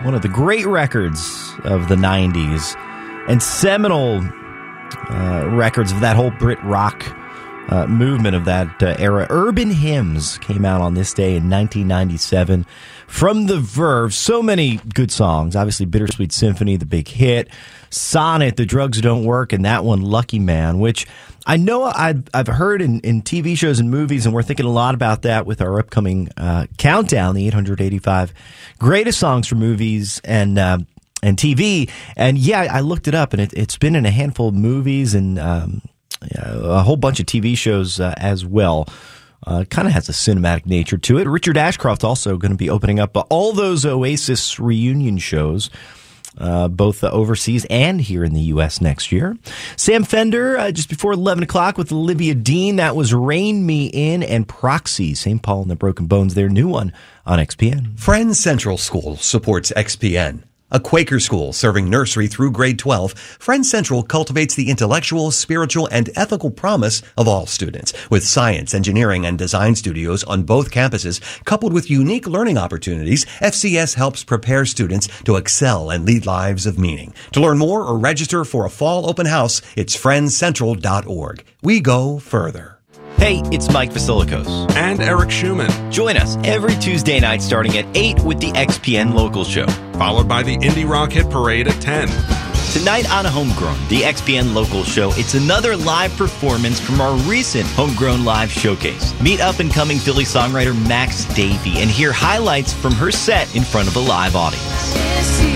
one of the great records of the 90s and seminal records of that whole Brit rock movement of that era. Urban Hymns came out on this day in 1997 from The Verve. So many good songs. Obviously, Bittersweet Symphony, the big hit. Sonnet, The Drugs Don't Work, and that one, Lucky Man, which I know I've heard in TV shows and movies, and we're thinking a lot about that with our upcoming countdown, the 885 greatest songs for movies and TV. And yeah, I looked it up, and it's been in a handful of movies and a whole bunch of TV shows as well. Kind of has a cinematic nature to it. Richard Ashcroft also going to be opening up all those Oasis reunion shows, both overseas and here in the U.S. next year. Sam Fender, just before 11 o'clock with Olivia Dean. That was Rein Me In and Proxy, St. Paul and the Broken Bones, their new one on XPN. Friends Central School supports XPN. A Quaker school serving nursery through grade 12, Friends Central cultivates the intellectual, spiritual, and ethical promise of all students. With science, engineering, and design studios on both campuses, coupled with unique learning opportunities, FCS helps prepare students to excel and lead lives of meaning. To learn more or register for a fall open house, it's friendscentral.org. We go further. Hey, it's Mike Vasilikos. And Eric Schumann. Join us every Tuesday night starting at 8 with the XPN Local Show. Followed by the Indie Rock Hit Parade at 10. Tonight on Homegrown, the XPN Local Show, it's another live performance from our recent Homegrown Live Showcase. Meet up-and-coming Philly songwriter Max Davey and hear highlights from her set in front of a live audience.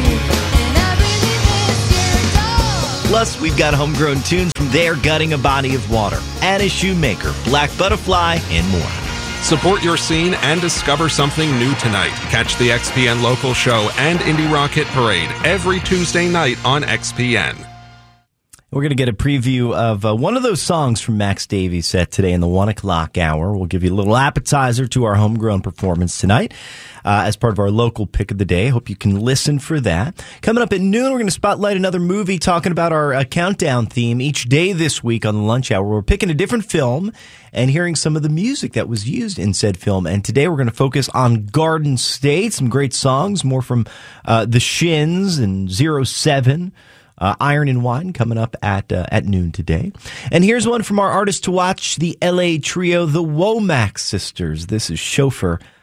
Plus, we've got homegrown tunes from They're Gutting a Body of Water, Anna Shoemaker, Black Butterfly, and more. Support your scene and discover something new tonight. Catch the XPN Local Show and Indie Rock Hit Parade every Tuesday night on XPN. We're going to get a preview of one of those songs from Max Davies' set today in the 1 o'clock hour. We'll give you a little appetizer to our homegrown performance tonight as part of our local pick of the day. Hope you can listen for that. Coming up at noon, we're going to spotlight another movie talking about our countdown theme each day this week on the lunch hour. We're picking a different film and hearing some of the music that was used in said film. And today we're going to focus on Garden State, some great songs, more from The Shins and 07. Iron and Wine coming up at noon today. And here's one from our artist to watch, the LA trio, the Womack Sisters. This is Chauffeur